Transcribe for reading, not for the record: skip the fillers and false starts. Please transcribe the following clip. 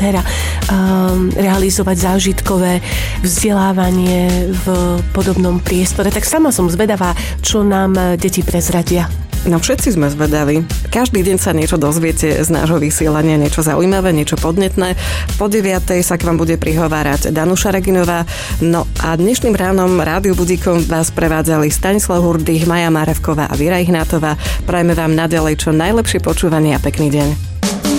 realizovať zážitkové vzdelávanie v podobnom priestore. Tak sama som zvedavá, čo nám deti prezradia. No všetci sme zvedaví. Každý deň sa niečo dozviete z nášho vysielania, niečo zaujímavé, niečo podnetné. Po 9:00 sa k vám bude prihovárať Danuša Reginová. No a dnešným ránom Rádiu Budíkom vás prevádzali Stanislav Hurdych, Maja Marevková a Víra Ihnátová. Prajeme vám naďalej čo najlepšie počúvanie a pekný deň.